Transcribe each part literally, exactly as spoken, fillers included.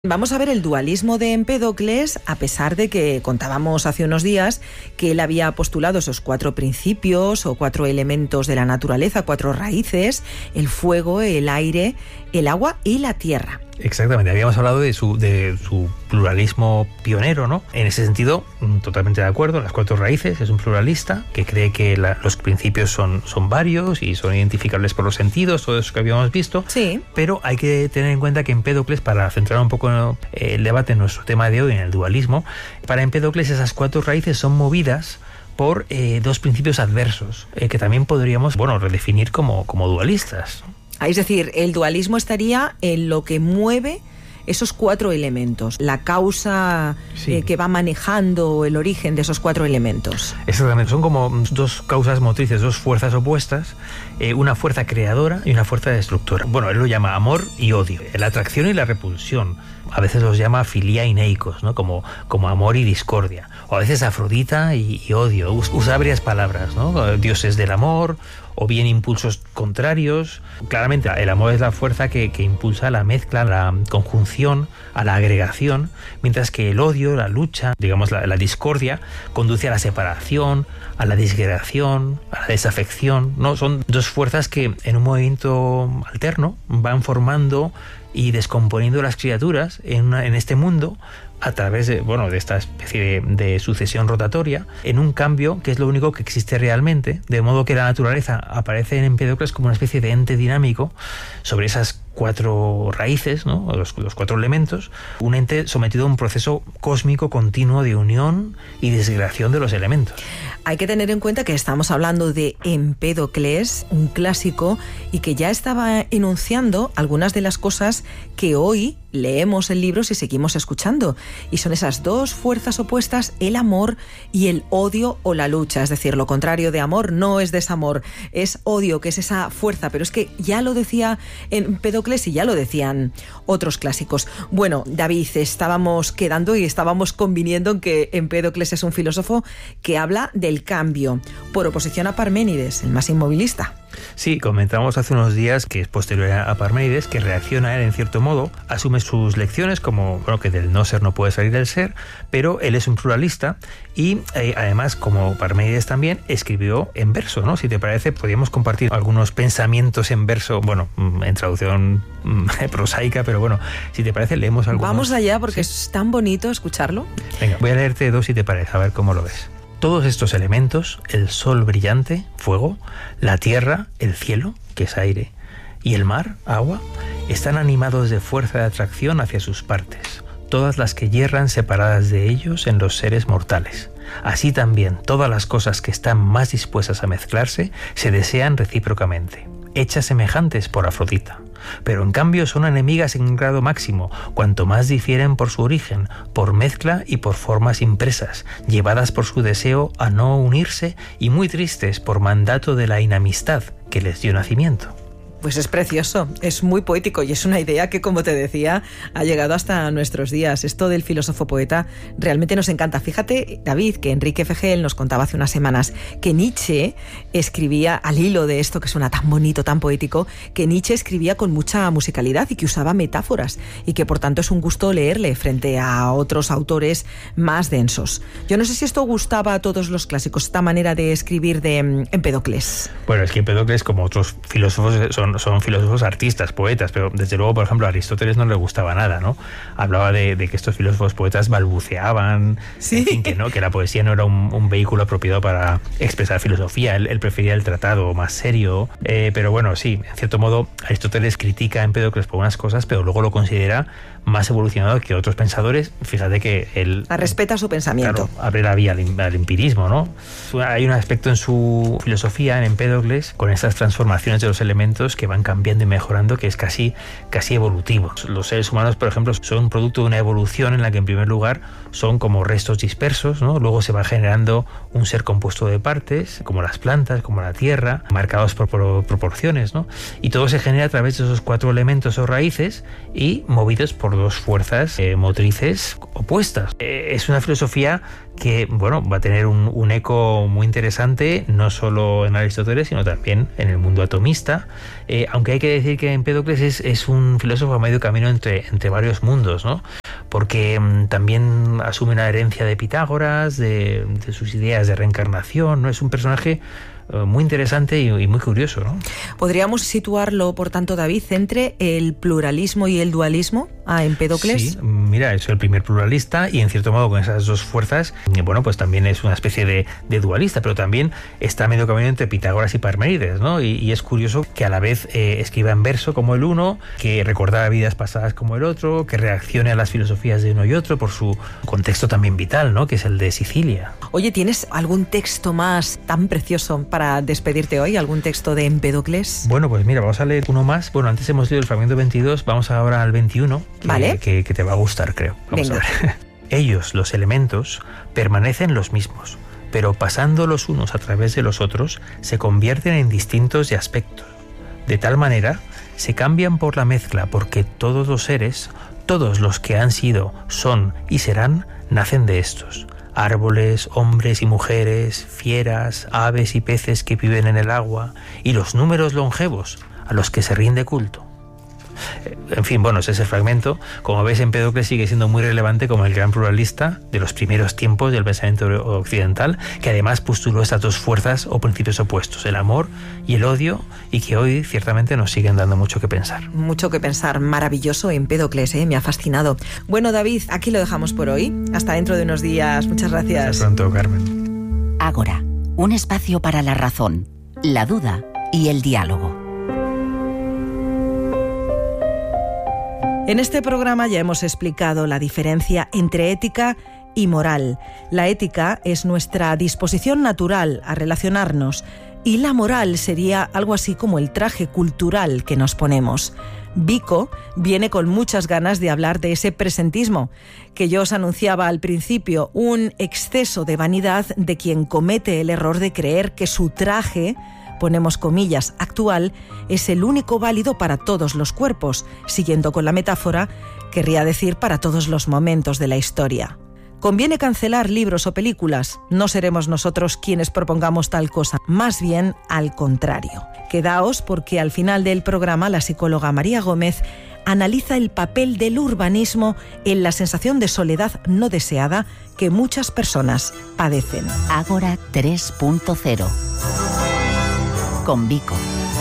Vamos a ver el dualismo de Empédocles, a pesar de que contábamos hace unos días que él había postulado esos cuatro principios o cuatro elementos de la naturaleza, cuatro raíces: el fuego, el aire, el agua y la tierra. Exactamente, habíamos hablado de su, de su pluralismo pionero, ¿no? En ese sentido, totalmente de acuerdo, las cuatro raíces, es un pluralista que cree que la, los principios son, son varios y son identificables por los sentidos, todo eso que habíamos visto. Sí. Pero hay que tener en cuenta que Empédocles, para centrar un poco el debate en nuestro tema de hoy, en el dualismo, para Empédocles esas cuatro raíces son movidas por eh, dos principios adversos, eh, que también podríamos, bueno, redefinir como, como dualistas. Es decir, el dualismo estaría en lo que mueve esos cuatro elementos, la causa sí. eh, que va manejando el origen de esos cuatro elementos. Exactamente, son como dos causas motrices, dos fuerzas opuestas, eh, una fuerza creadora y una fuerza destructora. Bueno, él lo llama amor y odio, la atracción y la repulsión. A veces los llama filia y neikos, ¿no? Como, como amor y discordia. O a veces Afrodita y, y odio. Usa varias palabras, ¿no? Dioses del amor, o bien impulsos contrarios. Claramente el amor es la fuerza que, que impulsa la mezcla, la conjunción, a la agregación, mientras que el odio, la lucha, digamos la, la discordia, conduce a la separación, a la disgregación, a la desafección, ¿no? Son dos fuerzas que en un movimiento alterno van formando y descomponiendo las criaturas en, una, en este mundo a través de, bueno, de esta especie de, de sucesión rotatoria, en un cambio que es lo único que existe realmente, de modo que la naturaleza aparece en Empédocles como una especie de ente dinámico sobre esas cuatro raíces, ¿no? los, los cuatro elementos, un ente sometido a un proceso cósmico continuo de unión y disgregación de los elementos. Hay que tener en cuenta que estamos hablando de Empédocles, un clásico, y que ya estaba enunciando algunas de las cosas que hoy leemos en libros y seguimos escuchando. Y son esas dos fuerzas opuestas, el amor y el odio o la lucha. Es decir, lo contrario de amor no es desamor, es odio, que es esa fuerza. Pero es que ya lo decía Empédocles y ya lo decían otros clásicos. Bueno, David, estábamos quedando y estábamos conviniendo en que Empédocles es un filósofo que habla del cambio, por oposición a Parménides, el más inmovilista. Sí, comentamos hace unos días que es posterior a Parménides, que reacciona a él en cierto modo, asume sus lecciones como, bueno, que del no ser no puede salir el ser, pero él es un pluralista y eh, además, como Parménides también, escribió en verso, ¿no? Si te parece, podríamos compartir algunos pensamientos en verso, bueno, en traducción prosaica, pero bueno, si te parece, leemos algunos. Vamos allá, porque ¿sí? Es tan bonito escucharlo. Venga, voy a leerte dos si te parece, a ver cómo lo ves. Todos estos elementos, el sol brillante, fuego, la tierra, el cielo, que es aire, y el mar, agua, están animados de fuerza de atracción hacia sus partes, todas las que yerran separadas de ellos en los seres mortales. Así también todas las cosas que están más dispuestas a mezclarse se desean recíprocamente, hechas semejantes por Afrodita. Pero en cambio son enemigas en grado máximo, cuanto más difieren por su origen, por mezcla y por formas impresas, llevadas por su deseo a no unirse y muy tristes por mandato de la inamistad que les dio nacimiento. Pues es precioso, es muy poético y es una idea que, como te decía, ha llegado hasta nuestros días. Esto del filósofo poeta realmente nos encanta. Fíjate, David, que Enrique Fejel nos contaba hace unas semanas que Nietzsche escribía, al hilo de esto que suena tan bonito, tan poético, que Nietzsche escribía con mucha musicalidad y que usaba metáforas y que por tanto es un gusto leerle frente a otros autores más densos. Yo no sé si esto gustaba a todos los clásicos, esta manera de escribir de Empédocles. Bueno, es que Empédocles, como otros filósofos, son son filósofos artistas, poetas, pero desde luego, por ejemplo, a Aristóteles no le gustaba nada, ¿no? Hablaba de, de que estos filósofos poetas balbuceaban, ¿sí? En fin, que no, que la poesía no era un, un vehículo apropiado para expresar filosofía, él, él prefería el tratado más serio, eh, pero bueno, sí, en cierto modo, Aristóteles critica a Empédocles por unas cosas, pero luego lo considera más evolucionado que otros pensadores. Fíjate que él... respeta su pensamiento. Claro, abre la vía al, al empirismo, ¿no? Hay un aspecto en su filosofía, en Empédocles, con estas transformaciones de los elementos que van cambiando y mejorando, que es casi, casi evolutivo. Los seres humanos, por ejemplo, son producto de una evolución en la que, en primer lugar, son como restos dispersos, ¿no? Luego se va generando un ser compuesto de partes, como las plantas, como la tierra, marcados por, por proporciones, ¿no? Y todo se genera a través de esos cuatro elementos o raíces y movidos por dos fuerzas eh, motrices opuestas. Eh, es una filosofía que, bueno, va a tener un, un eco muy interesante, no solo en Aristóteles, sino también en el mundo atomista, eh, aunque hay que decir que Empédocles es, es un filósofo a medio camino entre, entre varios mundos, ¿no? Porque mmm, también asume una herencia de Pitágoras, de, de sus ideas de reencarnación, ¿no? Es un personaje muy interesante y, y muy curioso, ¿no? ¿Podríamos situarlo, por tanto, David, entre el pluralismo y el dualismo a Empédocles? Sí, mira, es el primer pluralista y en cierto modo con esas dos fuerzas, bueno, pues también es una especie de, de dualista, pero también está a medio camino entre Pitágoras y Parménides, ¿no? Y, y es curioso que a la vez eh, escriba en verso como el uno, que recordara vidas pasadas como el otro, que reaccione a las filosofías de uno y otro por su contexto también vital, ¿no? Que es el de Sicilia. Oye, ¿tienes algún texto más tan precioso para despedirte hoy? ¿Algún texto de Empédocles? Bueno, pues mira, vamos a leer uno más. Bueno, antes hemos leído el fragmento veintidós, vamos ahora al veintiuno, que, ¿vale? que, que te va a gustar, creo. Vamos Venga. a ver. Ellos, los elementos, permanecen los mismos, pero pasando los unos a través de los otros, se convierten en distintos de aspecto. De tal manera, se cambian por la mezcla, porque todos los seres, todos los que han sido, son y serán, nacen de estos. Árboles, hombres y mujeres, fieras, aves y peces que viven en el agua, y los números longevos a los que se rinde culto. En fin, bueno, ese es el fragmento. Como ves, Empédocles sigue siendo muy relevante como el gran pluralista de los primeros tiempos del pensamiento occidental, que además postuló estas dos fuerzas o principios opuestos, el amor y el odio, y que hoy ciertamente nos siguen dando mucho que pensar. Mucho que pensar. Maravilloso Empédocles, ¿eh? Me ha fascinado. Bueno, David, aquí lo dejamos por hoy. Hasta dentro de unos días. Muchas gracias. Hasta pronto, Carmen. Ágora, un espacio para la razón, la duda y el diálogo. En este programa ya hemos explicado la diferencia entre ética y moral. La ética es nuestra disposición natural a relacionarnos y la moral sería algo así como el traje cultural que nos ponemos. Vico viene con muchas ganas de hablar de ese presentismo que yo os anunciaba al principio, un exceso de vanidad de quien comete el error de creer que su traje, ponemos comillas, actual, es el único válido para todos los cuerpos. Siguiendo con la metáfora, querría decir para todos los momentos de la historia. ¿Conviene cancelar libros o películas? No seremos nosotros quienes propongamos tal cosa, más bien al contrario. Quedaos porque al final del programa la psicóloga María Gómez analiza el papel del urbanismo en la sensación de soledad no deseada que muchas personas padecen. Ágora tres punto cero. Con Vico.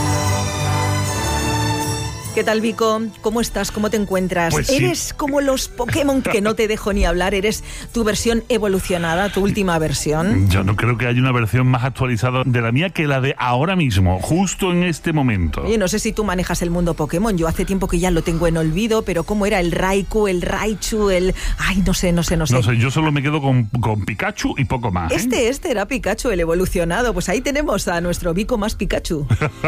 ¿Qué tal, Vico? ¿Cómo estás? ¿Cómo te encuentras? Pues sí. Eres como los Pokémon que no te dejo ni hablar. Eres tu versión evolucionada, tu última versión. Yo no creo que haya una versión más actualizada de la mía que la de ahora mismo, justo en este momento. Oye, no sé si tú manejas el mundo Pokémon. Yo hace tiempo que ya lo tengo en olvido, pero ¿cómo era? El Raikou, el Raichu, el... Ay, no sé, no sé, no sé. No sé, yo solo me quedo con, con Pikachu y poco más. ¿eh? Este, este era Pikachu, el evolucionado. Pues ahí tenemos a nuestro Vico más Pikachu.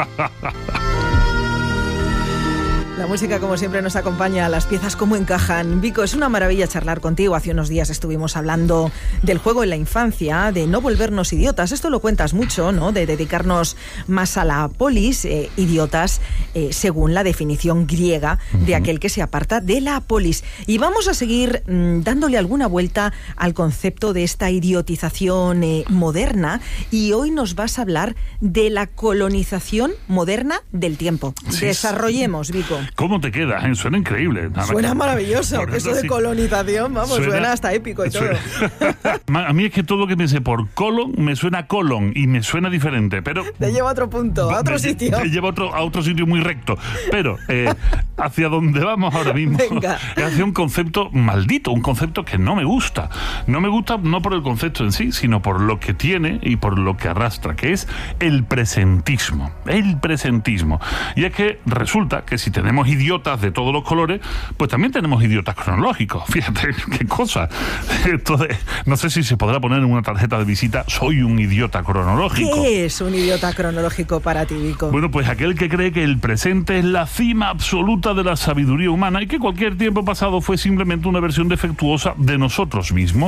La música, como siempre, nos acompaña, las piezas cómo encajan. Vico, es una maravilla charlar contigo. Hace unos días estuvimos hablando del juego en la infancia, de no volvernos idiotas. Esto lo cuentas mucho, ¿no? De dedicarnos más a la polis, eh, idiotas, eh, según la definición griega de aquel que se aparta de la polis. Y vamos a seguir mmm, dándole alguna vuelta al concepto de esta idiotización eh, moderna. Y hoy nos vas a hablar de la colonización moderna del tiempo. Sí, Desarrollemos, Vico. ¿Cómo te queda? Eh? Suena increíble. Suena maravilloso. Por Eso eso de sí. colonización, vamos, suena, suena hasta épico y suena. todo. A mí es que todo lo que piense por colon me suena colon y me suena diferente, pero... Te lleva a otro punto, a otro me, sitio. Te lleva a otro, a otro sitio muy recto. Pero eh, hacia donde vamos ahora mismo Venga. es hacia un concepto maldito, un concepto que no me gusta. No me gusta no por el concepto en sí, sino por lo que tiene y por lo que arrastra, que es el presentismo. El presentismo. Y es que resulta que si tenemos idiotas de todos los colores, pues también tenemos idiotas cronológicos. Fíjate qué cosa. Entonces, no sé si se podrá poner en una tarjeta de visita: soy un idiota cronológico. ¿Qué es un idiota cronológico para ti, Vico? Bueno, pues aquel que cree que el presente es la cima absoluta de la sabiduría humana y que cualquier tiempo pasado fue simplemente una versión defectuosa de nosotros mismos.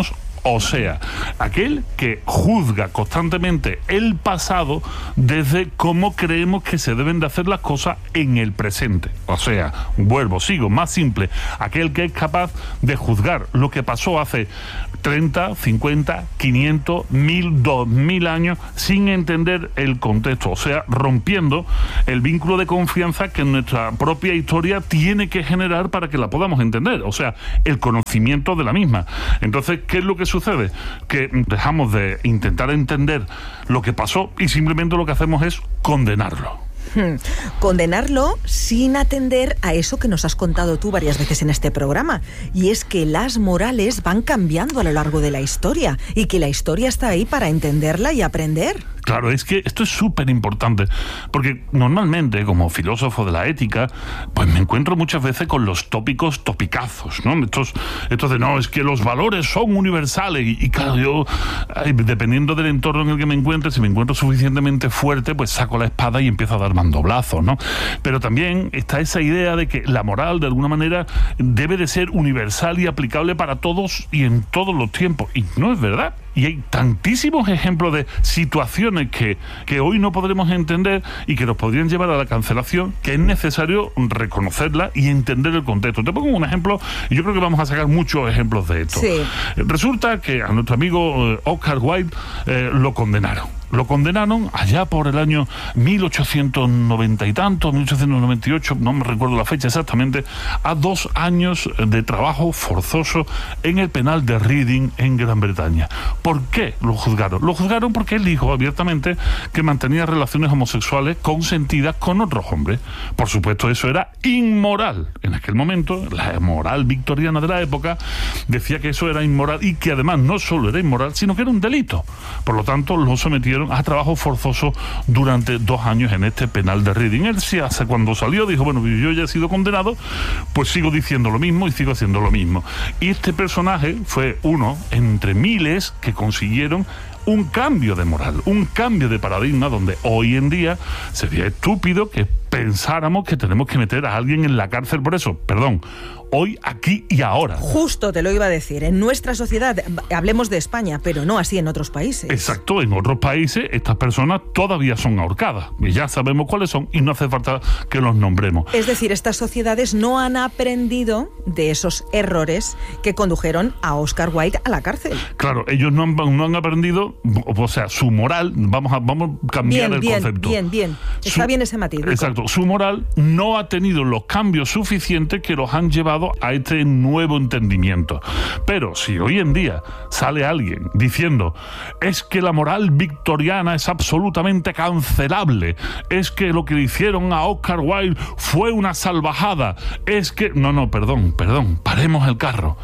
O sea, aquel que juzga constantemente el pasado desde cómo creemos que se deben de hacer las cosas en el presente. O sea, vuelvo, sigo, más simple, aquel que es capaz de juzgar lo que pasó hace treinta, cincuenta, quinientos, mil, dos mil años sin entender el contexto, o sea, rompiendo el vínculo de confianza que nuestra propia historia tiene que generar para que la podamos entender, o sea, el conocimiento de la misma. Entonces, ¿qué es lo que sucede? Que dejamos de intentar entender lo que pasó y simplemente lo que hacemos es condenarlo. Hmm. Condenarlo sin atender a eso que nos has contado tú varias veces en este programa, y es que las morales van cambiando a lo largo de la historia y que la historia está ahí para entenderla y aprender. Claro, es que esto es súper importante, porque normalmente, como filósofo de la ética, pues me encuentro muchas veces con los tópicos topicazos, ¿no? Estos, estos de, no, es que los valores son universales, y, y claro, yo, ay, dependiendo del entorno en el que me encuentre, si me encuentro suficientemente fuerte, pues saco la espada y empiezo a dar mandoblazos, ¿no? Pero también está esa idea de que la moral, de alguna manera, debe de ser universal y aplicable para todos y en todos los tiempos, y no es verdad. Y hay tantísimos ejemplos de situaciones que, que hoy no podremos entender y que nos podrían llevar a la cancelación, que es necesario reconocerla y entender el contexto. Te pongo un ejemplo, y yo creo que vamos a sacar muchos ejemplos de esto. Sí. Resulta que a nuestro amigo eh, Oscar Wilde eh, lo condenaron. Lo condenaron allá por el año mil ochocientos noventa y tanto, mil ochocientos noventa y ocho, no me recuerdo la fecha exactamente, a dos años de trabajo forzoso en el penal de Reading en Gran Bretaña. ¿Por qué lo juzgaron? Lo juzgaron porque él dijo abiertamente que mantenía relaciones homosexuales consentidas con otros hombres. Por supuesto, eso era inmoral. En aquel momento, la moral victoriana de la época decía que eso era inmoral, y que además no solo era inmoral, sino que era un delito. Por lo tanto, lo sometieron a trabajo forzoso durante dos años en este penal de Reading. Él sí, hace cuando salió, dijo, bueno, yo ya he sido condenado, pues sigo diciendo lo mismo y sigo haciendo lo mismo. Y este personaje fue uno entre miles que consiguieron un cambio de moral, un cambio de paradigma, donde hoy en día sería estúpido que pensáramos que tenemos que meter a alguien en la cárcel por eso. Perdón, hoy, aquí y ahora. Justo te lo iba a decir. En nuestra sociedad, hablemos de España, pero no así en otros países. Exacto, en otros países estas personas todavía son ahorcadas. Y ya sabemos cuáles son y no hace falta que los nombremos. Es decir, estas sociedades no han aprendido de esos errores que condujeron a Oscar Wilde a la cárcel. Claro, ellos no han, no han aprendido, o sea, su moral, vamos a, vamos a cambiar bien, el bien, concepto. Bien, bien, Está su, bien ese matiz. Rico. Exacto, su moral no ha tenido los cambios suficientes que los han llevado a este nuevo entendimiento. Pero si hoy en día sale alguien diciendo es que la moral victoriana es absolutamente cancelable, es que lo que le hicieron a Oscar Wilde fue una salvajada, es que... No, no, perdón, perdón, paremos el carro.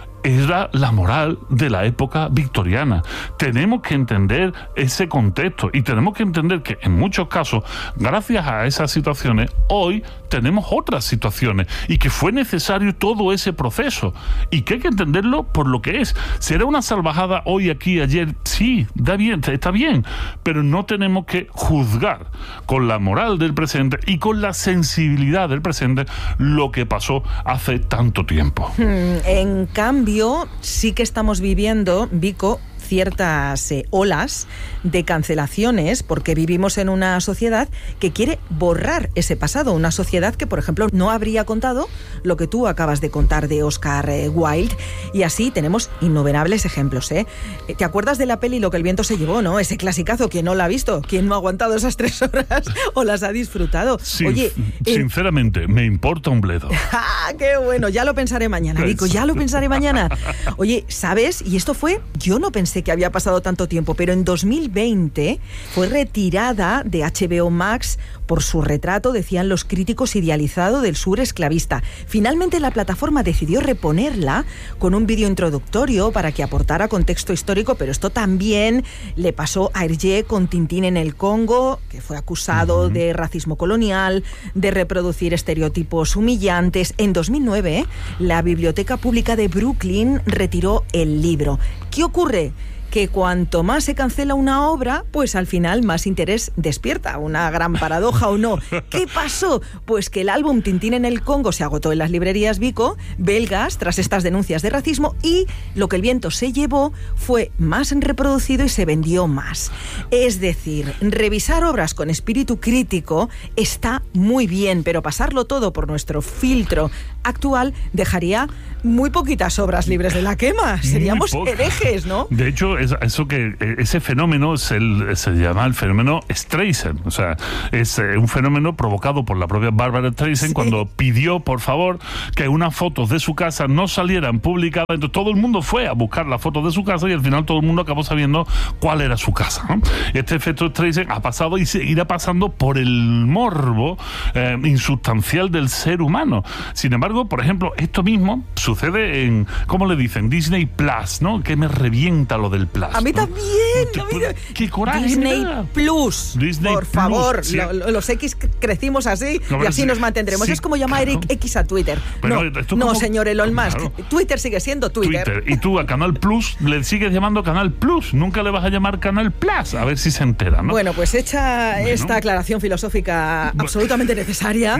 Era la moral de la época victoriana. Tenemos que entender ese contexto y tenemos que entender que en muchos casos, gracias a esas situaciones, hoy tenemos otras situaciones y que fue necesario todo ese proceso y que hay que entenderlo por lo que es. ¿Será una salvajada hoy, aquí, ayer? Sí, da bien, está bien, pero no tenemos que juzgar con la moral del presente y con la sensibilidad del presente lo que pasó hace tanto tiempo. En cambio, sí que estamos viviendo, Vico, ciertas eh, olas de cancelaciones, porque vivimos en una sociedad que quiere borrar ese pasado, una sociedad que, por ejemplo, no habría contado lo que tú acabas de contar de Oscar eh, Wilde, y así tenemos innumerables ejemplos, ¿eh? ¿Te acuerdas de la peli Lo que el viento se llevó, no? Ese clasicazo, ¿quién no la ha visto? ¿Quién no ha aguantado esas tres horas o las ha disfrutado? Sí, Oye, sinceramente, eh... me importa un bledo. ¡Ah, qué bueno! Ya lo pensaré mañana, Vico, ya lo pensaré mañana. Oye, ¿sabes? Y esto fue, yo no pensé que había pasado tanto tiempo, pero en dos mil veinte fue retirada de H B O Max por su retrato, decían los críticos, idealizado del sur esclavista. Finalmente la plataforma decidió reponerla con un vídeo introductorio para que aportara contexto histórico, pero esto también le pasó a Hergé con Tintín en el Congo, que fue acusado uh-huh. de racismo colonial, de reproducir estereotipos humillantes. En dos mil nueve, la Biblioteca Pública de Brooklyn retiró el libro. ¿Qué ocurre? que cuanto más se cancela una obra, pues al final más interés despierta. Una gran paradoja, ¿o no? ¿Qué pasó? Pues que el álbum Tintín en el Congo se agotó en las librerías Vico belgas tras estas denuncias de racismo, y lo que el viento se llevó fue más reproducido y se vendió más. Es decir, revisar obras con espíritu crítico está muy bien, pero pasarlo todo por nuestro filtro actual dejaría muy poquitas obras libres de la quema. Seríamos herejes, ¿no? De hecho, es, eso que ese fenómeno es el, se llama el fenómeno Streisand. O sea, es eh, un fenómeno provocado por la propia Barbara Streisand, sí, cuando pidió, por favor, que unas fotos de su casa no salieran publicadas. Entonces todo el mundo fue a buscar las fotos de su casa y al final todo el mundo acabó sabiendo cuál era su casa, ¿no? Este efecto Streisand ha pasado y seguirá pasando por el morbo eh, insustancial del ser humano. Sin embargo, por ejemplo, esto mismo sucede en, ¿cómo le dicen? Disney Plus, ¿no? Que me revienta lo del Plus. A mí ¿no? también. ¿Qué, a mí también. qué coraje? Disney Plus. Disney por Plus, favor, sí. lo, lo, los X crecimos así no, y así sí, nos mantendremos. sí, es como llamar claro. X a Twitter. Pero no, esto no como, señor Elon Musk. Claro. Twitter sigue siendo Twitter. Twitter. Y tú a Canal Plus le sigues llamando Canal Plus. Nunca le vas a llamar Canal Plus. A ver si se entera, ¿no? Bueno, pues hecha bueno. esta aclaración filosófica absolutamente necesaria,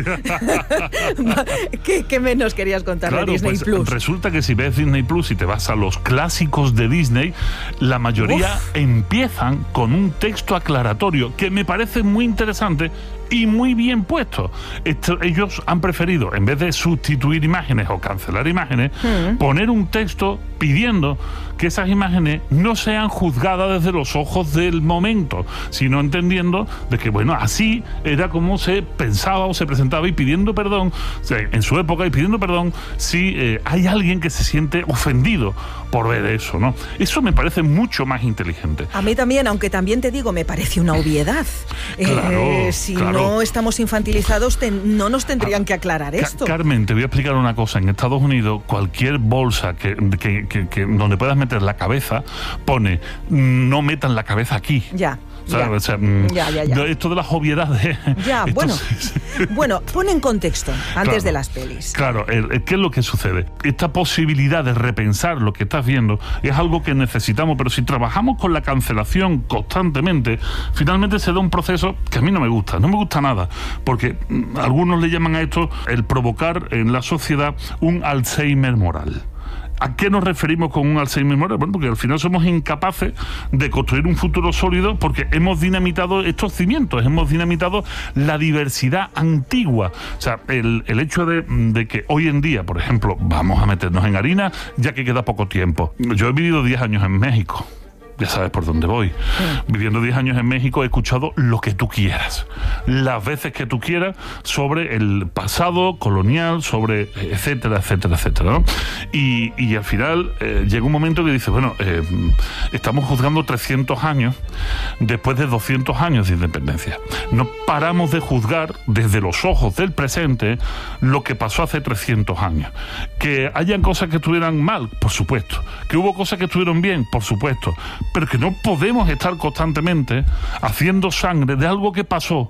¿qué, ¿qué menos querías contar claro, de Disney pues, Plus? Resulta que si ves Disney Plus y te vas a los clásicos de Disney, la mayoría Uf. empiezan con un texto aclaratorio que me parece muy interesante y muy bien puesto. Esto, ellos han preferido, en vez de sustituir imágenes o cancelar imágenes, mm. poner un texto pidiendo que esas imágenes no sean juzgadas desde los ojos del momento, sino entendiendo de que, bueno, así era como se pensaba o se presentaba, y pidiendo perdón o sea, en su época, y pidiendo perdón si eh, hay alguien que se siente ofendido por ver eso, ¿no? Eso me parece mucho más inteligente. A mí también, aunque también te digo, me parece una obviedad. Claro, eh, si claro. no estamos infantilizados, te, no nos tendrían que aclarar Ca- esto. Carmen, te voy a explicar una cosa. En Estados Unidos, cualquier bolsa que, que, que, que donde puedas meter la cabeza, pone, no metan la cabeza aquí. Ya. Ya. O sea, ya, ya, ya. Esto de las obviedades. Ya, bueno. Bueno, pon en contexto antes claro, de las pelis. Claro, el, ¿qué es lo que sucede? Esta posibilidad de repensar lo que estás viendo es algo que necesitamos, pero si trabajamos con la cancelación constantemente, finalmente se da un proceso que a mí no me gusta, no me gusta nada, porque algunos le llaman a esto el provocar en la sociedad un Alzheimer moral. ¿A qué nos referimos con un Alzheimer moral? Bueno, porque al final somos incapaces de construir un futuro sólido porque hemos dinamitado estos cimientos, hemos dinamitado la diversidad antigua. O sea, el, el hecho de, de que hoy en día, por ejemplo, vamos a meternos en harina ya que queda poco tiempo. Yo he vivido diez años en México. Ya sabes por dónde voy. Sí. Viviendo diez años en México he escuchado lo que tú quieras, las veces que tú quieras, sobre el pasado colonial, sobre etcétera, etcétera, etcétera, ¿no? Y, y al final eh, llega un momento que dices, bueno, eh, estamos juzgando trescientos años después de doscientos años de independencia. No paramos de juzgar desde los ojos del presente lo que pasó hace trescientos años. Que hayan cosas que estuvieran mal, por supuesto. Que hubo cosas que estuvieron bien, por supuesto. Pero que no podemos estar constantemente haciendo sangre de algo que pasó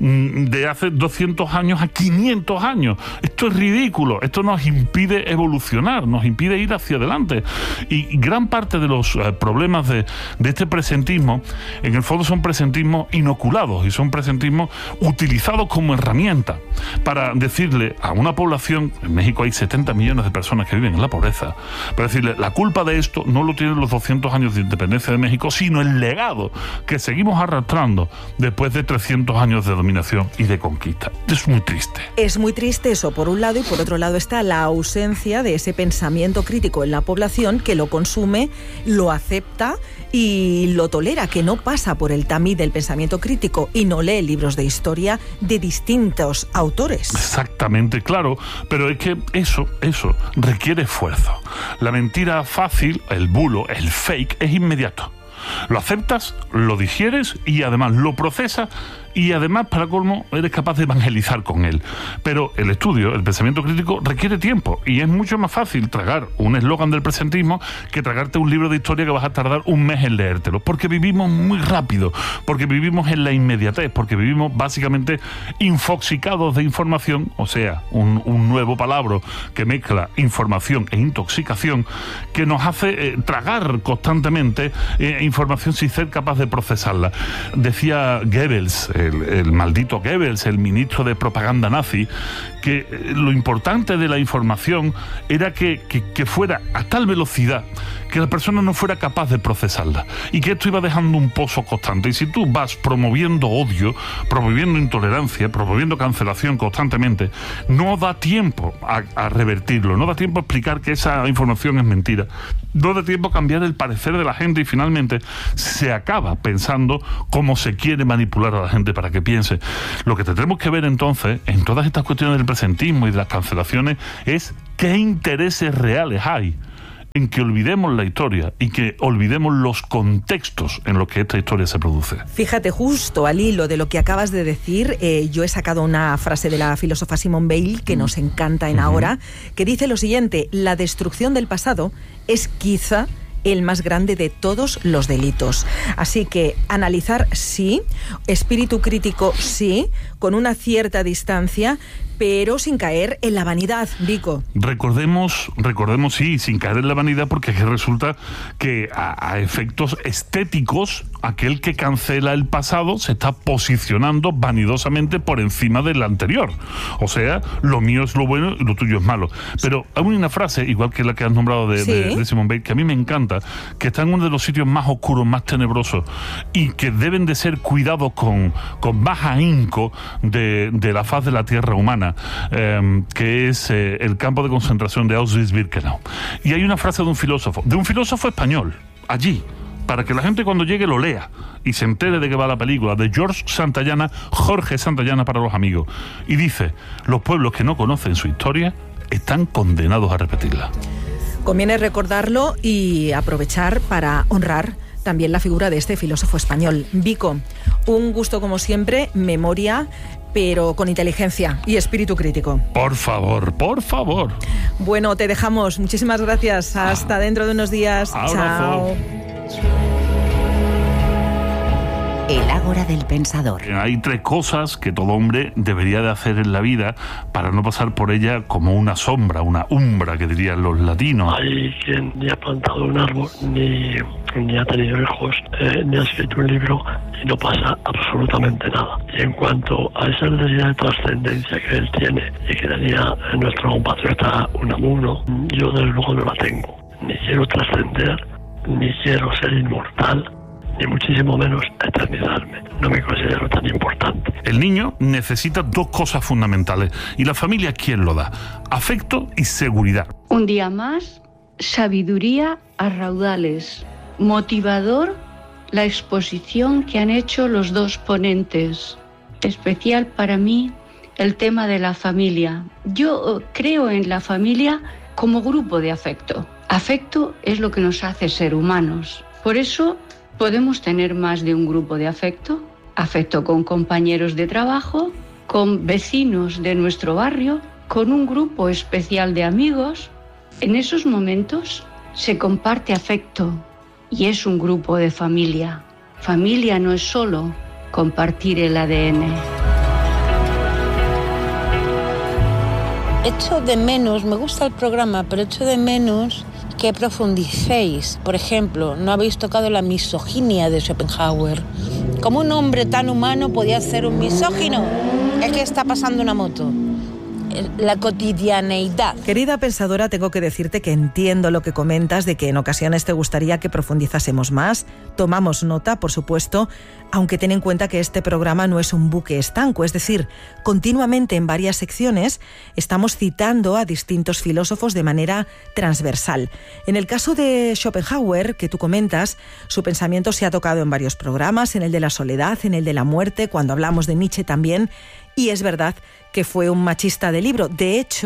de hace doscientos años a quinientos años. Esto es ridículo, esto nos impide evolucionar, nos impide ir hacia adelante. Y gran parte de los eh, problemas de, de este presentismo, en el fondo son presentismos inoculados y son presentismos utilizados como herramienta para decirle a una población, en México hay setenta millones de personas que viven en la pobreza, para decirle, la culpa de esto no lo tienen los doscientos años de independencia de México, sino el legado que seguimos arrastrando después de trescientos años de dominación y de conquista. Es muy triste. Es muy triste eso, por un lado, y por otro lado está la ausencia de ese pensamiento crítico en la población que lo consume, lo acepta y lo tolera, que no pasa por el tamiz del pensamiento crítico y no lee libros de historia de distintos autores. Exactamente, claro, pero es que eso, eso requiere esfuerzo. La mentira fácil, el bulo, el fake, es inmediato. Lo aceptas, lo digieres y además lo procesas y además, para colmo, eres capaz de evangelizar con él. Pero el estudio, el pensamiento crítico, requiere tiempo y es mucho más fácil tragar un eslogan del presentismo que tragarte un libro de historia que vas a tardar un mes en leértelo, porque vivimos muy rápido, porque vivimos en la inmediatez, porque vivimos básicamente infoxicados de información, o sea, un, un nuevo palabra que mezcla información e intoxicación, que nos hace eh, tragar constantemente eh, información sin ser capaz de procesarla. Decía Goebbels, el, el maldito Goebbels, el ministro de propaganda nazi, que eh, lo importante de la información era que, que, que fuera a tal velocidad que la persona no fuera capaz de procesarla y que esto iba dejando un pozo constante. Y si tú vas promoviendo odio, promoviendo intolerancia, promoviendo cancelación constantemente, no da tiempo a, a revertirlo, no da tiempo a explicar que esa información es mentira, no da tiempo a cambiar el parecer de la gente y finalmente se acaba pensando cómo se quiere manipular a la gente para que piense. Lo que tendremos que ver entonces en todas estas cuestiones del presentismo y de las cancelaciones es qué intereses reales hay en que olvidemos la historia y que olvidemos los contextos en los que esta historia se produce. Fíjate, justo al hilo de lo que acabas de decir, eh, yo he sacado una frase de la filósofa Simone Weil que nos encanta en uh-huh. Ahora, que dice lo siguiente: la destrucción del pasado es quizá el más grande de todos los delitos. Así que analizar sí, espíritu crítico sí, con una cierta distancia, pero sin caer en la vanidad, Vico. Recordemos, recordemos sí, sin caer en la vanidad, porque es que resulta que a, a efectos estéticos, aquel que cancela el pasado se está posicionando vanidosamente por encima del anterior. O sea, lo mío es lo bueno y lo tuyo es malo. Pero hay una frase, igual que la que has nombrado de, ¿sí? de, de Simone Weil, que a mí me encanta, que está en uno de los sitios más oscuros, más tenebrosos, y que deben de ser cuidados con, con más ahínco de, de la faz de la tierra humana, eh, que es eh, el campo de concentración de Auschwitz-Birkenau. Y hay una frase de un filósofo, de un filósofo español, allí, para que la gente cuando llegue lo lea y se entere de qué va la película, de George Santayana, Jorge Santayana para los amigos. Y dice: los pueblos que no conocen su historia están condenados a repetirla. Conviene recordarlo y aprovechar para honrar también la figura de este filósofo español. Vico, un gusto como siempre, memoria, pero con inteligencia y espíritu crítico. Por favor, por favor. Bueno, te dejamos. Muchísimas gracias. Hasta dentro de unos días. Abrazo. Chao. El Ágora del Pensador. Hay tres cosas que todo hombre debería de hacer en la vida para no pasar por ella como una sombra, una umbra, que dirían los latinos. Hay quien ni ha plantado un árbol, ni, ni ha tenido hijos, eh, ni ha escrito un libro y no pasa absolutamente nada. Y en cuanto a esa necesidad de trascendencia que él tiene y que tenía nuestro compatriota Unamuno, yo desde luego no la tengo. Ni quiero trascender, ni quiero ser inmortal, ni muchísimo menos eternizarme. No me considero tan importante. El niño necesita dos cosas fundamentales. ¿Y la familia quién lo da? Afecto y seguridad. Un día más, sabiduría a raudales. Motivador la exposición que han hecho los dos ponentes. Especial para mí el tema de la familia. Yo creo en la familia como grupo de afecto. Afecto es lo que nos hace ser humanos. Por eso podemos tener más de un grupo de afecto, afecto con compañeros de trabajo, con vecinos de nuestro barrio, con un grupo especial de amigos. En esos momentos se comparte afecto y es un grupo de familia. Familia no es solo compartir el A D N. Echo de menos, me gusta el programa, pero echo de menos que profundicéis. Por ejemplo, no habéis tocado la misoginia de Schopenhauer. ¿Cómo un hombre tan humano podía ser un misógino? Es que está pasando una moto. La cotidianeidad. Querida pensadora, tengo que decirte que entiendo lo que comentas de que en ocasiones te gustaría que profundizásemos más. Tomamos nota, por supuesto, aunque ten en cuenta que este programa no es un buque estanco, es decir, continuamente en varias secciones estamos citando a distintos filósofos de manera transversal. En el caso de Schopenhauer, que tú comentas, su pensamiento se ha tocado en varios programas, en el de la soledad, en el de la muerte, cuando hablamos de Nietzsche también, y es verdad que fue un machista de libro. De hecho,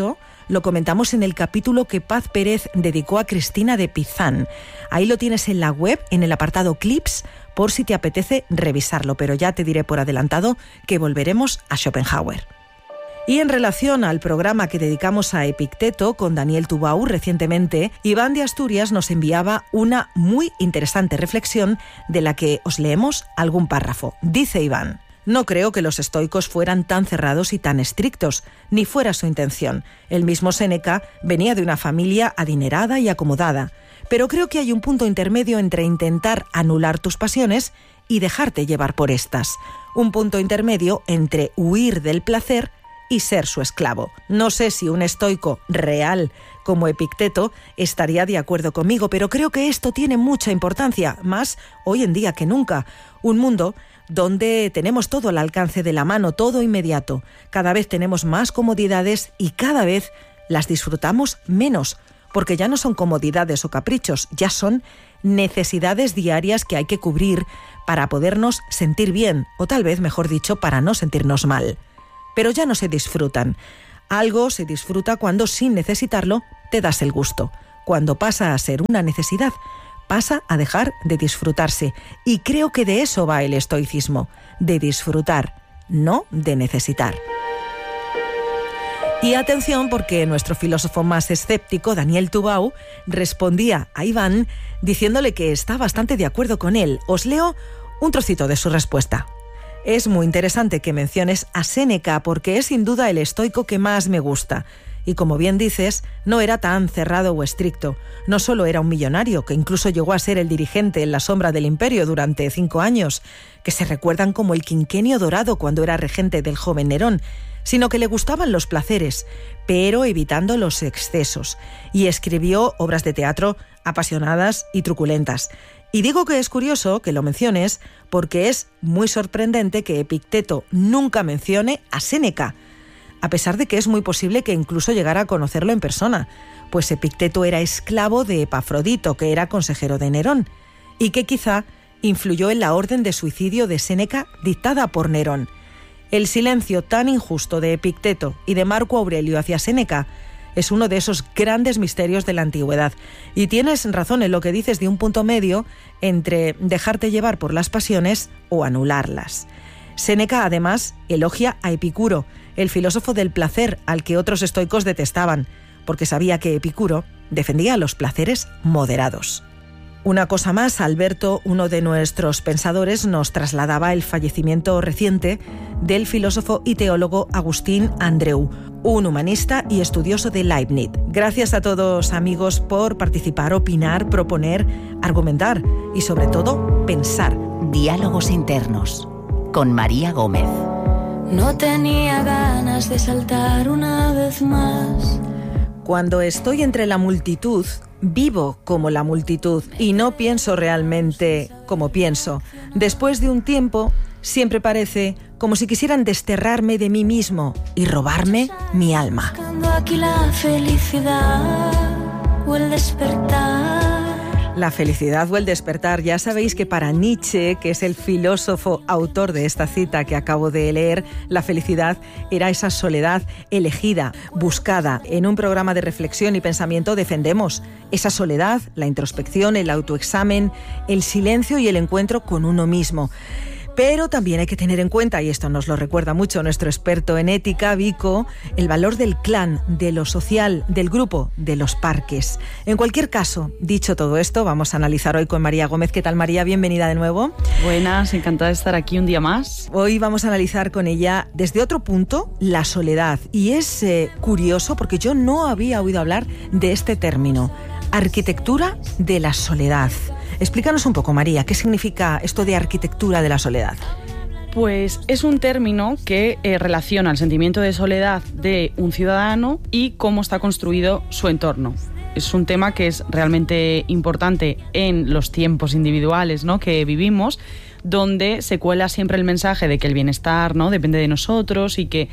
lo comentamos en el capítulo que Paz Pérez dedicó a Cristina de Pizán. Ahí lo tienes en la web, en el apartado Clips, por si te apetece revisarlo, pero ya te diré por adelantado que volveremos a Schopenhauer. Y en relación al programa que dedicamos a Epicteto con Daniel Tubau recientemente, Iván de Asturias nos enviaba una muy interesante reflexión de la que os leemos algún párrafo. Dice Iván: no creo que los estoicos fueran tan cerrados y tan estrictos, ni fuera su intención. El mismo Séneca venía de una familia adinerada y acomodada, pero creo que hay un punto intermedio entre intentar anular tus pasiones y dejarte llevar por estas. Un punto intermedio entre huir del placer y ser su esclavo. No sé si un estoico real como Epicteto estaría de acuerdo conmigo, pero creo que esto tiene mucha importancia, más hoy en día que nunca. Un mundo donde tenemos todo al alcance de la mano, todo inmediato. Cada vez tenemos más comodidades y cada vez las disfrutamos menos, porque ya no son comodidades o caprichos, ya son necesidades diarias que hay que cubrir para podernos sentir bien, o tal vez, mejor dicho, para no sentirnos mal. Pero ya no se disfrutan. Algo se disfruta cuando, sin necesitarlo, te das el gusto. Cuando pasa a ser una necesidad, pasa a dejar de disfrutarse. Y creo que de eso va el estoicismo, de disfrutar, no de necesitar. Y atención, porque nuestro filósofo más escéptico, Daniel Tubau, respondía a Iván diciéndole que está bastante de acuerdo con él. Os leo un trocito de su respuesta. Es muy interesante que menciones a Séneca porque es sin duda el estoico que más me gusta. Y como bien dices, no era tan cerrado o estricto. No solo era un millonario, que incluso llegó a ser el dirigente en la sombra del imperio durante cinco años, que se recuerdan como el quinquenio dorado cuando era regente del joven Nerón, sino que le gustaban los placeres, pero evitando los excesos. Y escribió obras de teatro apasionadas y truculentas. Y digo que es curioso que lo menciones porque es muy sorprendente que Epicteto nunca mencione a Séneca, a pesar de que es muy posible que incluso llegara a conocerlo en persona, pues Epicteto era esclavo de Epafrodito, que era consejero de Nerón, y que quizá influyó en la orden de suicidio de Séneca dictada por Nerón. El silencio tan injusto de Epicteto y de Marco Aurelio hacia Séneca es uno de esos grandes misterios de la antigüedad. Y tienes razón en lo que dices de un punto medio entre dejarte llevar por las pasiones o anularlas. Séneca, además, elogia a Epicuro, el filósofo del placer al que otros estoicos detestaban, porque sabía que Epicuro defendía los placeres moderados. Una cosa más, Alberto, uno de nuestros pensadores, nos trasladaba el fallecimiento reciente del filósofo y teólogo Agustín Andreu, un humanista y estudioso de Leibniz. Gracias a todos, amigos, por participar, opinar, proponer, argumentar y, sobre todo, pensar. Diálogos internos, con María Gómez. No tenía ganas de saltar una vez más. Cuando estoy entre la multitud, vivo como la multitud y no pienso realmente como pienso. Después de un tiempo, siempre parece como si quisieran desterrarme de mí mismo y robarme mi alma. Buscando aquí la felicidad o el despertar. La felicidad o el despertar. Ya sabéis que para Nietzsche, que es el filósofo autor de esta cita que acabo de leer, la felicidad era esa soledad elegida, buscada. En un programa de reflexión y pensamiento defendemos esa soledad, la introspección, el autoexamen, el silencio y el encuentro con uno mismo. Pero también hay que tener en cuenta, y esto nos lo recuerda mucho nuestro experto en ética, Vico, el valor del clan, de lo social, del grupo, de los parques. En cualquier caso, dicho todo esto, vamos a analizar hoy con María Gómez. ¿Qué tal, María? Bienvenida de nuevo. Buenas, encantada de estar aquí un día más. Hoy vamos a analizar con ella, desde otro punto, la soledad. Y es eh, curioso porque yo no había oído hablar de este término, arquitectura de la soledad. Explícanos un poco, María, ¿qué significa esto de arquitectura de la soledad? Pues es un término que eh, relaciona el sentimiento de soledad de un ciudadano y cómo está construido su entorno. Es un tema que es realmente importante en los tiempos individuales, ¿no?, que vivimos, donde se cuela siempre el mensaje de que el bienestar, ¿no?, depende de nosotros y que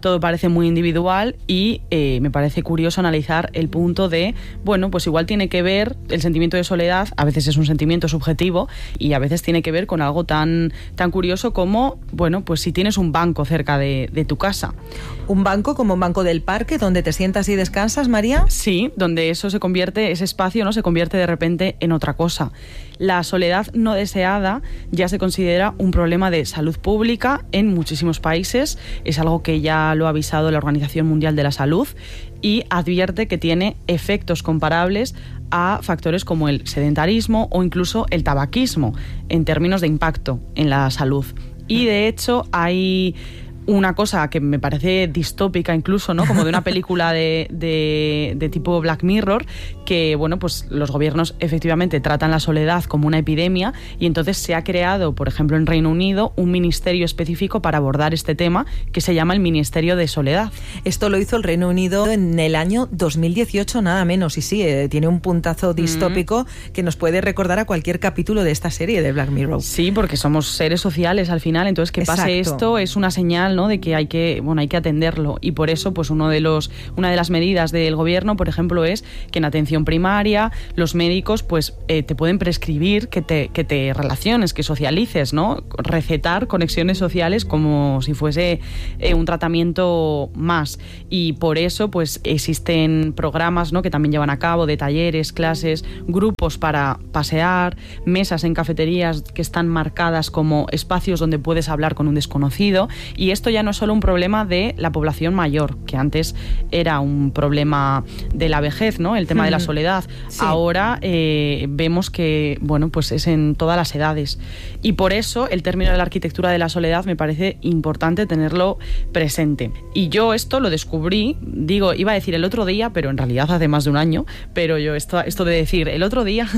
todo parece muy individual y eh, me parece curioso analizar el punto de, bueno, pues igual tiene que ver el sentimiento de soledad, a veces es un sentimiento subjetivo y a veces tiene que ver con algo tan, tan curioso como, bueno, pues si tienes un banco cerca de, de tu casa. ¿Un banco como un banco del parque donde te sientas y descansas, María? Sí, donde eso se convierte, ese espacio, ¿no?, se convierte de repente en otra cosa. La soledad no deseada ya se considera un problema de salud pública en muchísimos países. Es algo que ya lo ha avisado la Organización Mundial de la Salud y advierte que tiene efectos comparables a factores como el sedentarismo o incluso el tabaquismo en términos de impacto en la salud. Y de hecho hay una cosa que me parece distópica incluso, ¿no?, como de una película de, de, de tipo Black Mirror, que, bueno, pues los gobiernos efectivamente tratan la soledad como una epidemia y entonces se ha creado, por ejemplo, en Reino Unido, un ministerio específico para abordar este tema que se llama el Ministerio de Soledad. Esto lo hizo el Reino Unido en el año dos mil dieciocho, nada menos, y sí, eh, tiene un puntazo distópico mm. que nos puede recordar a cualquier capítulo de esta serie de Black Mirror. Sí, porque somos seres sociales al final, entonces que Exacto. pase esto es una señal, ¿no?, de que hay que, bueno, hay que atenderlo y por eso pues uno de los una de las medidas del gobierno, por ejemplo, es que en atención primaria los médicos pues eh, te pueden prescribir que te que te relaciones, que socialices, ¿no?, recetar conexiones sociales como si fuese eh, un tratamiento más y por eso pues existen programas, ¿no?, que también llevan a cabo de talleres, clases, grupos para pasear, mesas en cafeterías que están marcadas como espacios donde puedes hablar con un desconocido y esto ya no es solo un problema de la población mayor, que antes era un problema de la vejez, ¿no?, el tema mm. de la soledad. Sí. Ahora eh, vemos que, bueno, pues es en todas las edades. Y por eso el término de la arquitectura de la soledad me parece importante tenerlo presente. Y yo esto lo descubrí, digo, iba a decir el otro día, pero en realidad hace más de un año, pero yo esto, esto de decir el otro día,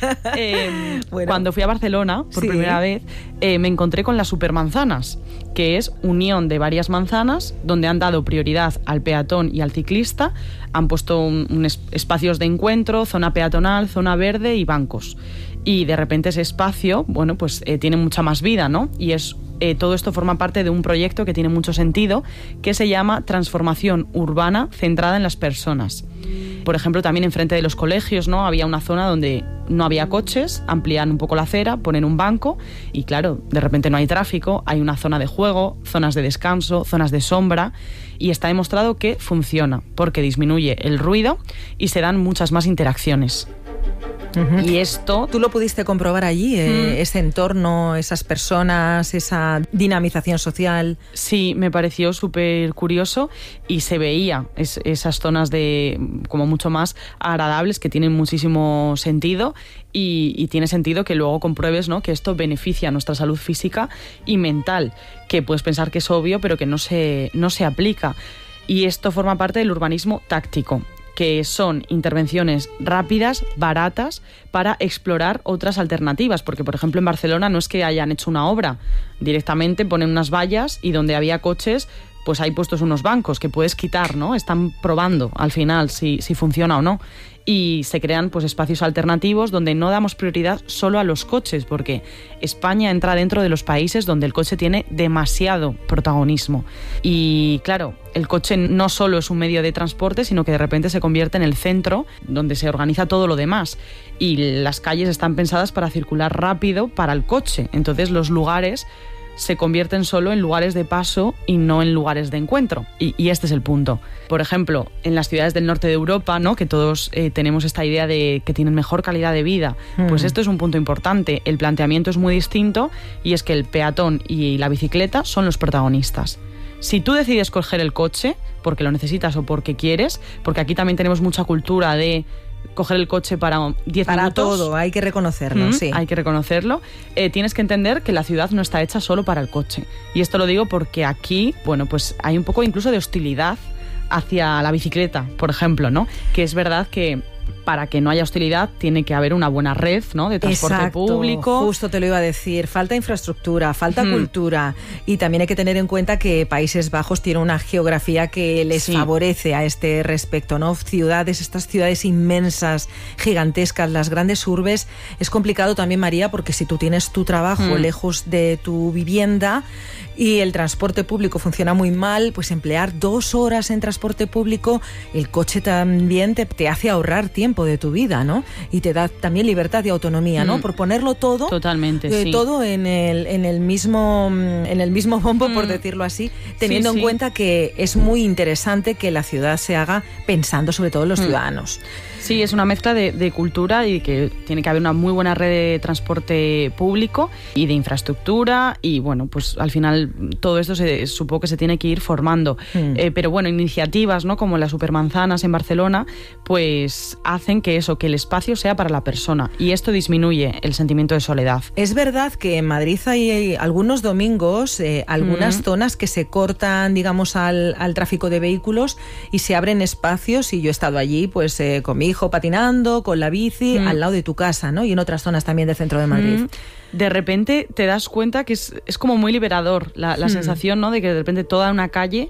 eh, bueno. cuando fui a Barcelona por sí. primera vez, eh, me encontré con las supermanzanas, que es unión de varias manzanas donde han dado prioridad al peatón y al ciclista, han puesto un, un es, espacios de encuentro, zona peatonal, zona verde y bancos. Y de repente ese espacio, bueno, pues eh, tiene mucha más vida, ¿no? Y es eh, todo esto forma parte de un proyecto que tiene mucho sentido, que se llama Transformación Urbana Centrada en las Personas. Por ejemplo, también enfrente de los colegios, ¿no?, había una zona donde no había coches, amplían un poco la acera, ponen un banco y claro, de repente no hay tráfico, hay una zona de juego, zonas de descanso, zonas de sombra y está demostrado que funciona porque disminuye el ruido y se dan muchas más interacciones. Uh-huh. Y esto... ¿Tú lo pudiste comprobar allí? Eh, uh-huh. Ese entorno, esas personas, esa dinamización social. Sí, me pareció súper curioso y se veía es, esas zonas de como mucho más agradables que tienen muchísimo sentido y, y tiene sentido que luego compruebes, ¿no?, que esto beneficia a nuestra salud física y mental, que puedes pensar que es obvio pero que no se, no se aplica. Y esto forma parte del urbanismo táctico, que son intervenciones rápidas, baratas, para explorar otras alternativas. Porque, por ejemplo, en Barcelona no es que hayan hecho una obra, directamente ponen unas vallas y donde había coches, pues hay puestos unos bancos que puedes quitar, ¿no? Están probando al final si, si funciona o no. Y se crean pues espacios alternativos donde no damos prioridad solo a los coches, porque España entra dentro de los países donde el coche tiene demasiado protagonismo. Y claro, el coche no solo es un medio de transporte, sino que de repente se convierte en el centro donde se organiza todo lo demás. Y las calles están pensadas para circular rápido para el coche. Entonces los lugares se convierten solo en lugares de paso y no en lugares de encuentro. Y, y este es el punto. Por ejemplo, en las ciudades del norte de Europa, ¿no?, que todos eh, tenemos esta idea de que tienen mejor calidad de vida, mm. pues esto es un punto importante. El planteamiento es muy distinto y es que el peatón y la bicicleta son los protagonistas. Si tú decides coger el coche porque lo necesitas o porque quieres, porque aquí también tenemos mucha cultura de coger el coche para diez para minutos. Para todo, hay que reconocerlo, mm, sí. Hay que reconocerlo. Eh, tienes que entender que la ciudad no está hecha solo para el coche. Y esto lo digo porque aquí, bueno, pues hay un poco incluso de hostilidad hacia la bicicleta, por ejemplo, ¿no? Que es verdad que para que no haya hostilidad tiene que haber una buena red, ¿no?, de transporte Exacto, público. Justo te lo iba a decir. Falta infraestructura, falta Hmm. cultura. Y también hay que tener en cuenta que Países Bajos tiene una geografía que les Sí. favorece a este respecto, ¿no? Ciudades, estas ciudades inmensas, gigantescas, las grandes urbes. Es complicado también, María, porque si tú tienes tu trabajo Hmm. lejos de tu vivienda y el transporte público funciona muy mal, pues emplear dos horas en transporte público, el coche también te, te hace ahorrar tiempo de tu vida, ¿no? Y te da también libertad y autonomía, ¿no? Mm. Por ponerlo todo, Totalmente, eh, sí. todo en el, en el mismo en el mismo bombo, Mm. por decirlo así, teniendo Sí, en sí. cuenta que es muy interesante que la ciudad se haga pensando sobre todo en los Mm. ciudadanos. Sí, es una mezcla de, de cultura y que tiene que haber una muy buena red de transporte público y de infraestructura y bueno, pues al final todo esto se supongo que se tiene que ir formando. Mm. Eh, pero bueno, iniciativas, ¿no?, como las Supermanzanas en Barcelona, pues hacen que eso, que el espacio sea para la persona y esto disminuye el sentimiento de soledad. Es verdad que en Madrid hay algunos domingos, eh, algunas Mm. zonas que se cortan, digamos, al, al tráfico de vehículos y se abren espacios, y yo he estado allí pues eh, con mi hijo patinando, con la bici, Mm. al lado de tu casa, ¿no? Y en otras zonas también del centro de Madrid. Mm. De repente te das cuenta que es, es como muy liberador la, la Hmm. sensación, ¿no?, de que de repente toda una calle,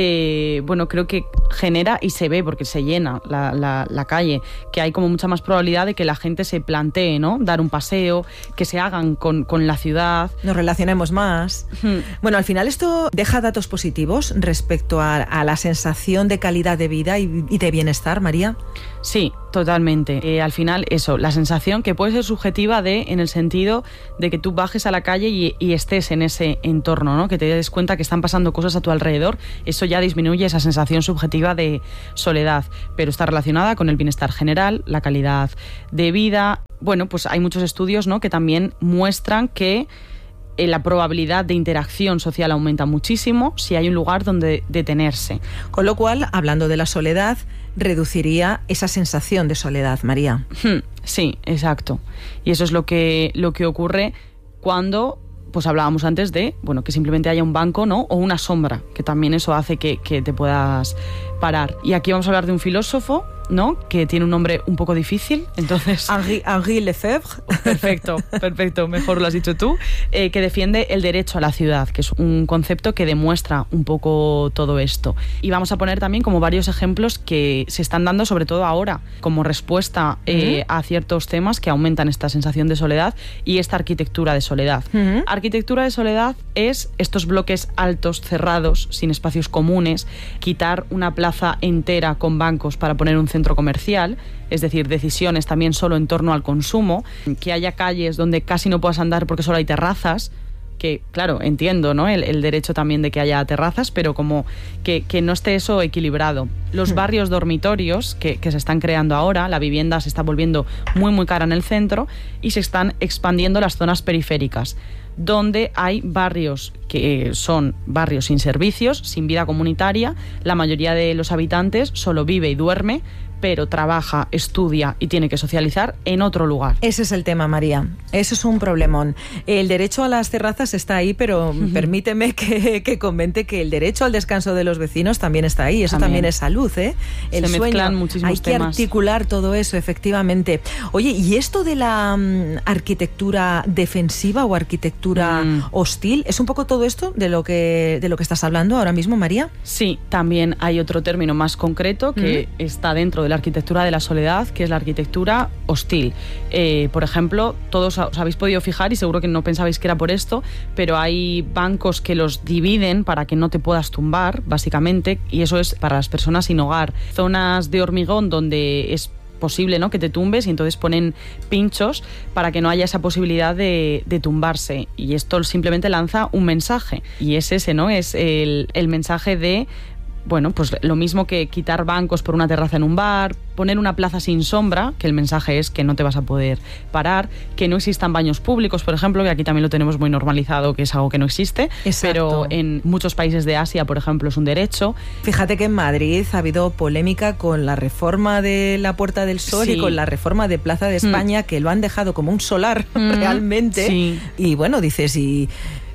eh, bueno, creo que genera y se ve porque se llena la, la, la calle, que hay como mucha más probabilidad de que la gente se plantee, ¿no?, dar un paseo, que se hagan con, con la ciudad. Nos relacionemos más. Hmm. Bueno, al final esto deja datos positivos respecto a, a la sensación de calidad de vida y, y de bienestar, María. Sí, totalmente. Eh, al final, eso, la sensación que puede ser subjetiva de, en el sentido de que tú bajes a la calle y, y estés en ese entorno, ¿no?, que te des cuenta que están pasando cosas a tu alrededor, eso ya disminuye esa sensación subjetiva de soledad, pero está relacionada con el bienestar general, la calidad de vida. Bueno, pues hay muchos estudios, ¿no?, que también muestran que eh, la probabilidad de interacción social aumenta muchísimo si hay un lugar donde detenerse. Con lo cual, hablando de la soledad, reduciría esa sensación de soledad, María. Hmm, Sí, exacto. Y eso es lo que, lo que ocurre cuando, pues hablábamos antes de, bueno, que simplemente haya un banco, ¿no?, o una sombra, que también eso hace que, que te puedas parar. Y aquí vamos a hablar de un filósofo, ¿no?, que tiene un nombre un poco difícil, entonces... Henri, Henri Lefebvre. Perfecto, perfecto, mejor lo has dicho tú, eh, que defiende el derecho a la ciudad, que es un concepto que demuestra un poco todo esto. Y vamos a poner también como varios ejemplos que se están dando, sobre todo ahora, como respuesta eh, uh-huh. a ciertos temas que aumentan esta sensación de soledad y esta arquitectura de soledad. Uh-huh. Arquitectura de soledad es estos bloques altos, cerrados, sin espacios comunes, quitar una plaza entera con bancos para poner un centro comercial, es decir, decisiones también solo en torno al consumo, que haya calles donde casi no puedas andar porque solo hay terrazas, que claro, entiendo, ¿no?, el, el derecho también de que haya terrazas, pero como que, que no esté eso equilibrado. Los barrios dormitorios que, que se están creando ahora, la vivienda se está volviendo muy muy cara en el centro y se están expandiendo las zonas periféricas, donde hay barrios que son barrios sin servicios, sin vida comunitaria. La mayoría de los habitantes solo vive y duerme, pero trabaja, estudia y tiene que socializar en otro lugar. Ese es el tema, María. Eso es un problemón. El derecho a las terrazas está ahí, pero uh-huh. permíteme que, que comente que el derecho al descanso de los vecinos también está ahí. Eso también, también es salud, ¿eh? El Se sueño. Mezclan muchísimos Hay que temas. articular todo eso, efectivamente. Oye, ¿y esto de la um, arquitectura defensiva o arquitectura mm. hostil? ¿Es un poco todo esto de lo que de lo que estás hablando ahora mismo, María? Sí, también hay otro término más concreto que mm. está dentro de la arquitectura de la soledad, que es la arquitectura hostil. Eh, por ejemplo, todos os habéis podido fijar, y seguro que no pensabais que era por esto, pero hay bancos que los dividen para que no te puedas tumbar, básicamente, y eso es para las personas sin hogar. Zonas de hormigón donde es posible, ¿no?, que te tumbes, y entonces ponen pinchos para que no haya esa posibilidad de, de tumbarse, y esto simplemente lanza un mensaje, y es ese, ¿no?, es el, el mensaje de, bueno, pues lo mismo que quitar bancos por una terraza en un bar, poner una plaza sin sombra, que el mensaje es que no te vas a poder parar, que no existan baños públicos, por ejemplo, que aquí también lo tenemos muy normalizado, que es algo que no existe. Exacto. Pero en muchos países de Asia, por ejemplo, es un derecho. Fíjate que en Madrid ha habido polémica con la reforma de la Puerta del Sol sí. y con la reforma de Plaza de España, mm. que lo han dejado como un solar mm. realmente. Sí. Y bueno, dices, y...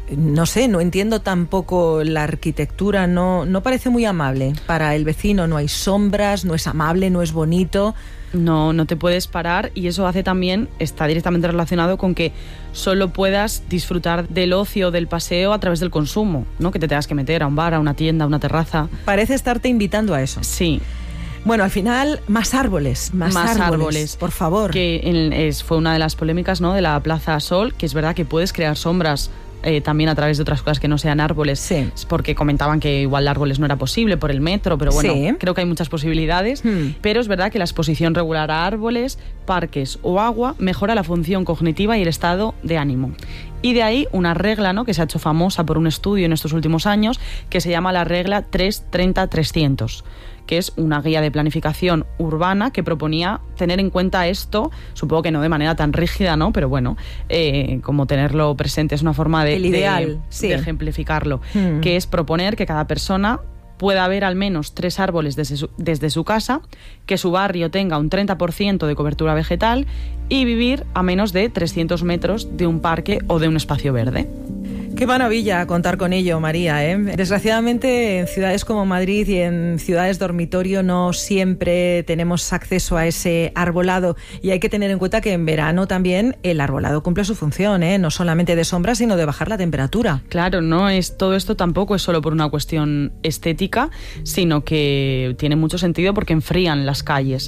no sé, no entiendo tampoco la arquitectura, no, no parece muy amable para el vecino, no hay sombras, no es amable, no es bonito. No, no te puedes parar y eso hace también, está directamente relacionado con que solo puedas disfrutar del ocio, del paseo a través del consumo, ¿no? Que te tengas que meter a un bar, a una tienda, a una terraza. Parece estarte invitando a eso. Sí. Bueno, al final, más árboles, más, más árboles, árboles, por favor. Que en, es, fue una de las polémicas, ¿no?, de la Plaza Sol, que es verdad que puedes crear sombras Eh, también a través de otras cosas que no sean árboles, sí. porque comentaban que igual árboles no era posible por el metro, pero bueno, sí. creo que hay muchas posibilidades, hmm. pero es verdad que la exposición regular a árboles, parques o agua mejora la función cognitiva y el estado de ánimo. Y de ahí una regla, ¿no?, que se ha hecho famosa por un estudio en estos últimos años, que se llama la regla tres treinta trescientos, que es una guía de planificación urbana que proponía tener en cuenta esto, supongo que no de manera tan rígida, ¿no?, pero bueno, eh, como tenerlo presente es una forma de, el ideal, de, sí. de ejemplificarlo, hmm. que es proponer que cada persona pueda haber al menos tres árboles desde su, desde su casa, que su barrio tenga un treinta por ciento de cobertura vegetal y vivir a menos de trescientos metros de un parque o de un espacio verde. Qué maravilla contar con ello, María, ¿eh? Desgraciadamente, en ciudades como Madrid y en ciudades dormitorio no siempre tenemos acceso a ese arbolado, y hay que tener en cuenta que en verano también el arbolado cumple su función, ¿eh? No solamente de sombra, sino de bajar la temperatura. Claro, no es todo esto tampoco es solo por una cuestión estética, sino que tiene mucho sentido porque enfrían las calles.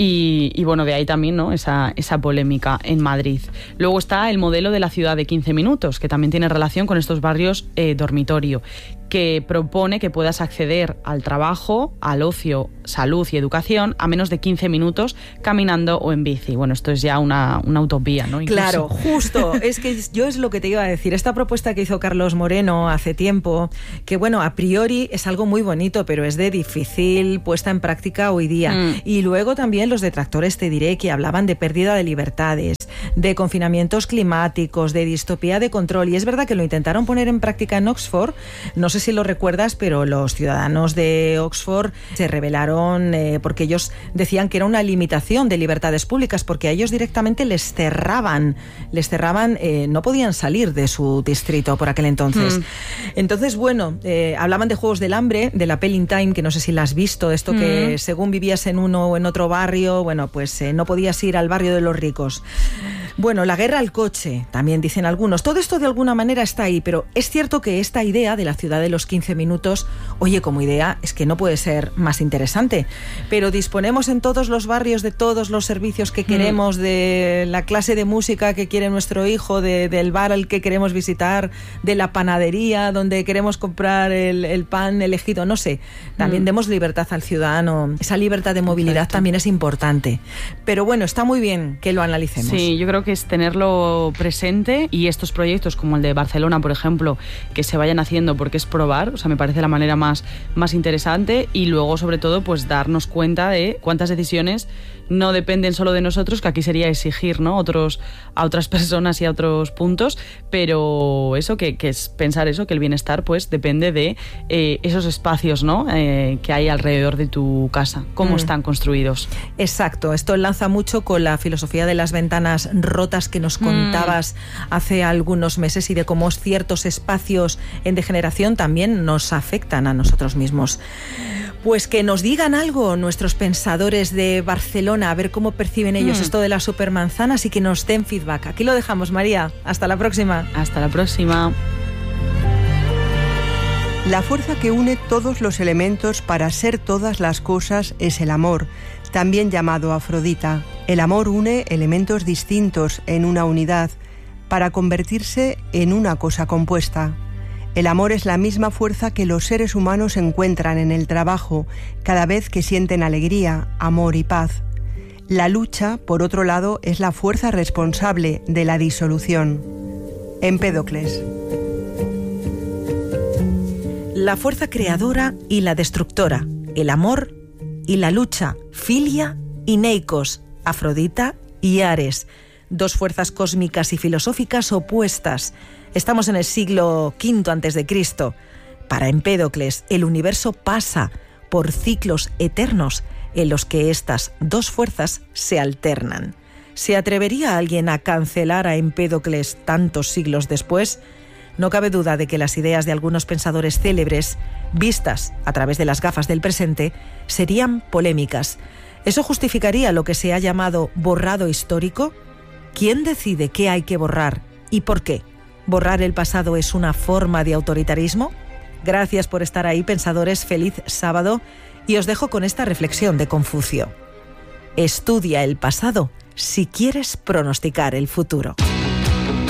Y, y bueno, de ahí también, ¿no?, esa, esa polémica en Madrid. Luego está el modelo de la ciudad de quince minutos, que también tiene relación con estos barrios eh, dormitorio, que propone que puedas acceder al trabajo, al ocio, salud y educación a menos de quince minutos caminando o en bici. Bueno, esto es ya una, una utopía, ¿no? Incluso. Claro, justo. Es que yo es lo que te iba a decir. Esta propuesta que hizo Carlos Moreno hace tiempo, que bueno, a priori es algo muy bonito, pero es de difícil puesta en práctica hoy día. Mm. Y luego también los detractores, te diré, que hablaban de pérdida de libertades, de confinamientos climáticos, de distopía de control. Y es verdad que lo intentaron poner en práctica en Oxford. No sé si lo recuerdas, pero los ciudadanos de Oxford se rebelaron eh, porque ellos decían que era una limitación de libertades públicas, porque a ellos directamente les cerraban, les cerraban, eh, no podían salir de su distrito por aquel entonces. Mm. Entonces, bueno, eh, hablaban de Juegos del Hambre, de la Pelling Time, que no sé si la has visto, esto mm. que según vivías en uno o en otro barrio, bueno, pues eh, no podías ir al barrio de los ricos. Bueno, la guerra al coche, también dicen algunos. Todo esto de alguna manera está ahí, pero es cierto que esta idea de la ciudad de los quince minutos, oye, como idea es que no puede ser más interesante, pero disponemos en todos los barrios de todos los servicios que queremos, mm. de la clase de música que quiere nuestro hijo, de, del bar al que queremos visitar, de la panadería donde queremos comprar el, el pan elegido, no sé. También mm. demos libertad al ciudadano. Esa libertad de movilidad Exacto. también es importante. Pero bueno, está muy bien que lo analicemos. Sí, yo creo que es tenerlo presente, y estos proyectos como el de Barcelona, por ejemplo, que se vayan haciendo porque es probar, o sea, me parece la manera más, más interesante, y luego sobre todo pues darnos cuenta de cuántas decisiones no dependen solo de nosotros, que aquí sería exigir, ¿no?, otros, a otras personas y a otros puntos, pero eso, que, que es pensar eso, que el bienestar pues depende de eh, esos espacios, ¿no?, eh, que hay alrededor de tu casa, cómo mm. están construidos. Exacto, esto enlaza mucho con la filosofía de las ventanas rotas que nos contabas mm. hace algunos meses, y de cómo ciertos espacios en degeneración también nos afectan a nosotros mismos. Pues que nos digan algo nuestros pensadores de Barcelona, a ver cómo perciben ellos mm. esto de las supermanzanas, y que nos den feedback. Aquí lo dejamos, María. Hasta la próxima. Hasta la próxima. La fuerza que une todos los elementos para ser todas las cosas es el amor, también llamado Afrodita. El amor une elementos distintos en una unidad para convertirse en una cosa compuesta. El amor es la misma fuerza que los seres humanos encuentran en el trabajo cada vez que sienten alegría, amor y paz. La lucha, por otro lado, es la fuerza responsable de la disolución. Empédocles. La fuerza creadora y la destructora, el amor y la lucha, Filia y Neikos, Afrodita y Ares, dos fuerzas cósmicas y filosóficas opuestas. Estamos en el siglo quinto antes de Cristo. Para Empédocles, el universo pasa por ciclos eternos en los que estas dos fuerzas se alternan. ¿Se atrevería alguien a cancelar a Empédocles tantos siglos después? No cabe duda de que las ideas de algunos pensadores célebres, vistas a través de las gafas del presente, serían polémicas. ¿Eso justificaría lo que se ha llamado borrado histórico? ¿Quién decide qué hay que borrar y por qué? ¿Borrar el pasado es una forma de autoritarismo? Gracias por estar ahí, pensadores. Feliz sábado. Y os dejo con esta reflexión de Confucio. Estudia el pasado si quieres pronosticar el futuro.